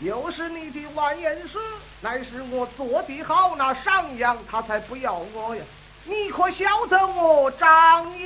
又是你的完颜氏，乃是我做的好那上样，他才不要我呀！你可晓得我张